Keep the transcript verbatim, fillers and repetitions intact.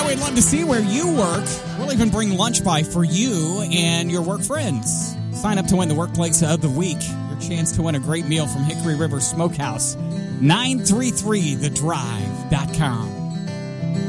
we'd love to see where you work. We'll even bring lunch by for you and your work friends. Sign up to win the Workplace of the Week. Your chance to win a great meal from Hickory River Smokehouse. nine three three the drive dot com.